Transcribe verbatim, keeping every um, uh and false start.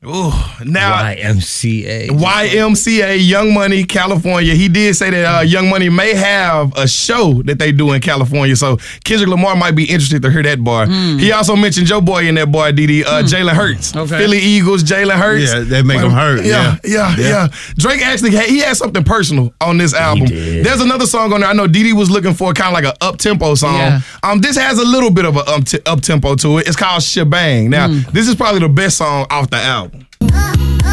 Ooh, now Y M C A. Y M C A, Young Money, California. He did say that uh, Young Money may have a show that they do in California, so Kendrick Lamar might be interested to hear that bar. Mm. He also mentioned Joe Boy in that bar, D D, uh, mm. Jalen Hurts. Okay. Philly Eagles, Jalen Hurts. Yeah, they make well, him hurt. Yeah, yeah, yeah, yeah. Drake actually had, he had something personal on this album. There's another song on there. I know D D was looking for kind of like an up-tempo song. Yeah. Um, This has a little bit of an up-tempo to it. It's called Shebang. Now, mm. this is probably the best song off the album.